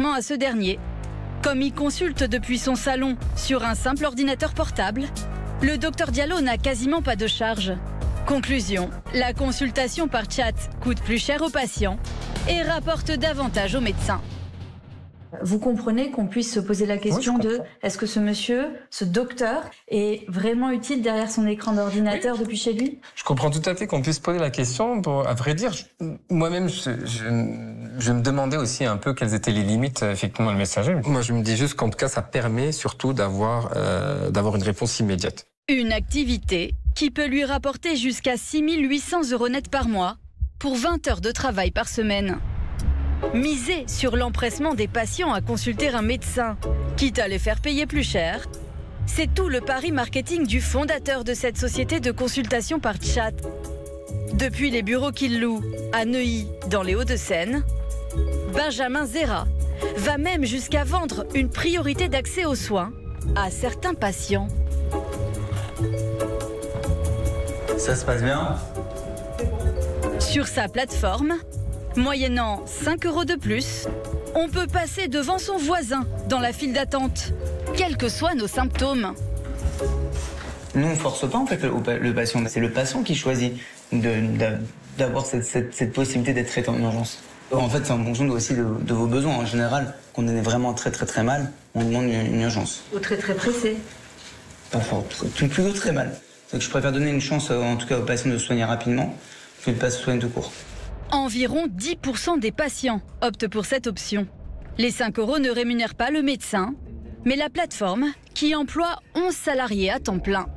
directement à ce dernier. Comme il consulte depuis son salon sur un simple ordinateur portable, le docteur Diallo n'a quasiment pas de charge. Conclusion, la consultation par chat coûte plus cher aux patients et rapporte davantage aux médecins. Vous comprenez qu'on puisse se poser la question de est-ce que ce monsieur, ce docteur, est vraiment utile derrière son écran d'ordinateur depuis chez lui ? Je comprends tout à fait qu'on puisse poser la question. À vrai dire, moi-même, je me demandais aussi un peu quelles étaient les limites, effectivement, le messager. Moi, je me dis juste qu'en tout cas, ça permet surtout d'avoir une réponse immédiate. Une activité qui peut lui rapporter jusqu'à 6 800 € net par mois pour 20 heures de travail par semaine. Miser sur l'empressement des patients à consulter un médecin, quitte à les faire payer plus cher, c'est tout le pari marketing du fondateur de cette société de consultation par chat. Depuis les bureaux qu'il loue à Neuilly, dans les Hauts-de-Seine, Benjamin Zera va même jusqu'à vendre une priorité d'accès aux soins à certains patients. Ça se passe bien ? Sur sa plateforme, moyennant 5 € de plus, on peut passer devant son voisin dans la file d'attente, quels que soient nos symptômes. Nous, on ne force pas en fait le patient. C'est le patient qui choisit d'avoir cette possibilité d'être traité en urgence. En fait, c'est en fonction aussi de vos besoins. En général, quand on est vraiment très très très mal, on demande une urgence. Ou très très pressé. Pas fort, plutôt très mal. Donc je préfère donner une chance, en tout cas aux patients, de se soigner rapidement, que de ne pas se soigner tout court. Environ 10% des patients optent pour cette option. Les 5 € ne rémunèrent pas le médecin, mais la plateforme qui emploie 11 salariés à temps plein.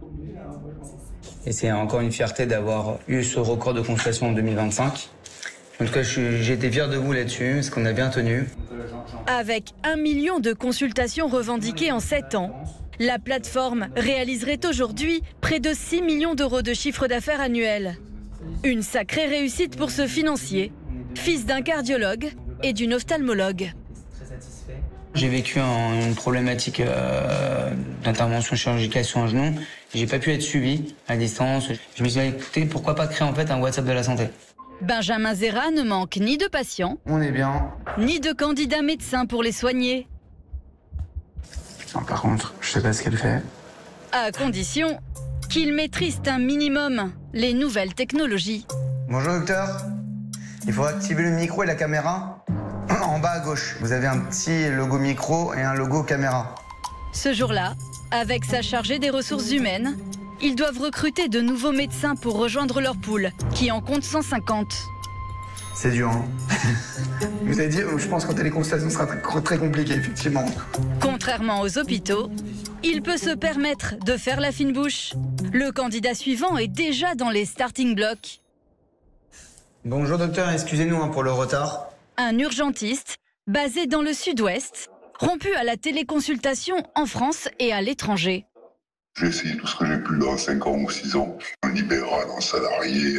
Et c'est encore une fierté d'avoir eu ce record de consultation en 2025. En tout cas, j'ai été fier de vous là-dessus, parce qu'on a bien tenu. Avec 1 million de consultations revendiquées en 7 ans, la plateforme réaliserait aujourd'hui près de 6 millions € de chiffre d'affaires annuel. Une sacrée réussite pour ce financier, fils d'un cardiologue et d'une ophtalmologue. J'ai vécu une problématique d'intervention chirurgicale sur un genou. J'ai pas pu être suivi à distance. Je me suis dit, écoutez, pourquoi pas créer en fait un WhatsApp de la santé. Benjamin Zera ne manque ni de patients, On est bien. ni de candidats médecins pour les soigner. Non, par contre, je sais pas ce qu'elle fait. À condition qu'il maîtrise un minimum les nouvelles technologies. Bonjour docteur, il faut activer le micro et la caméra en bas à gauche. Vous avez un petit logo micro et un logo caméra. Ce jour-là, avec sa chargée des ressources humaines, ils doivent recruter de nouveaux médecins pour rejoindre leur pool, qui en compte 150. C'est dur, hein. Vous avez dit, je pense qu'en téléconsultation, ce sera très compliqué, effectivement. Contrairement aux hôpitaux, il peut se permettre de faire la fine bouche. Le candidat suivant est déjà dans les starting blocks. Bonjour docteur, excusez-nous pour le retard. Un urgentiste, basé dans le sud-ouest, rompu à la téléconsultation en France et à l'étranger. J'ai essayé tout ce que j'ai pu dans 5 ans ou 6 ans, en libéral, en salarié,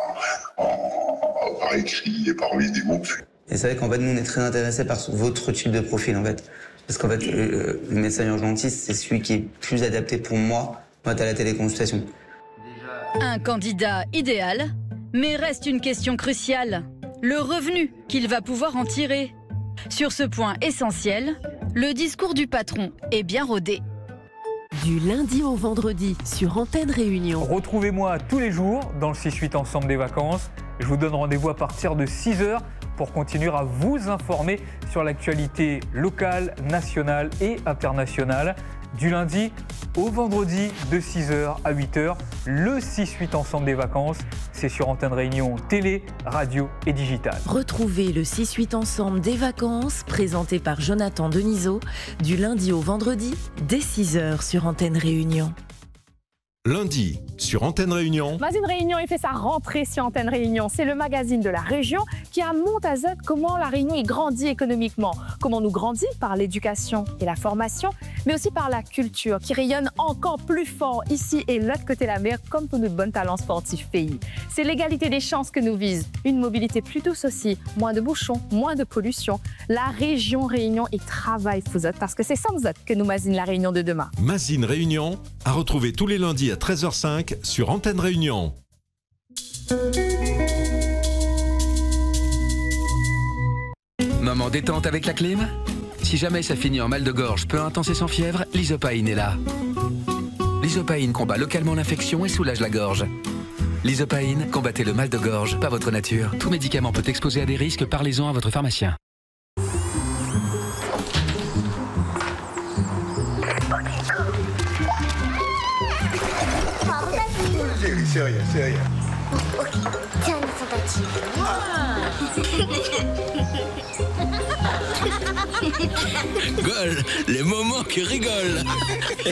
par écrit et par vidéo. Et c'est vrai qu'en fait, nous, on est très intéressés par votre type de profil, en fait. Parce qu'en fait, le médecin urgentiste, c'est celui qui est plus adapté pour moi à la téléconsultation. Un candidat idéal, mais reste une question cruciale. Le revenu qu'il va pouvoir en tirer. Sur ce point essentiel, le discours du patron est bien rodé. Du lundi au vendredi sur Antenne Réunion. Retrouvez-moi tous les jours dans le 6-8 Ensemble des vacances. Je vous donne rendez-vous à partir de 6h pour continuer à vous informer sur l'actualité locale, nationale et internationale. Du lundi au vendredi de 6h à 8h, le 6-8 Ensemble des vacances, c'est sur Antenne Réunion, télé, radio et digital. Retrouvez le 6-8 Ensemble des vacances, présenté par Jonathan Denisot, du lundi au vendredi, dès 6h sur Antenne Réunion. Lundi, sur Antenne Réunion. Magazine Réunion, il fait sa rentrée sur Antenne Réunion. C'est le magazine de la région qui monte à Z comment la Réunion y grandit économiquement. Comment nous grandit par l'éducation et la formation, mais aussi par la culture qui rayonne encore plus fort ici et l'autre côté de la mer, comme pour notre bon talent sportif pays. C'est l'égalité des chances que nous vise. Une mobilité plus douce aussi, moins de bouchons, moins de pollution. La région Réunion y travaille pour vous parce que c'est sans vous que nous magazine la Réunion de demain. Magazine Réunion, à retrouver tous les lundis à 13h05 sur Antenne Réunion. Moment détente avec la clim ? Si jamais ça finit en mal de gorge peu intense et sans fièvre, l'Isopaïne est là. L'Isopaïne combat localement l'infection et soulage la gorge. L'Isopaïne, combattez le mal de gorge, pas votre nature. Tout médicament peut exposer à des risques, parlez-en à votre pharmacien. C'est rien, c'est rien. Ok, tiens, une sympathie. Gol, les moments qui rigolent.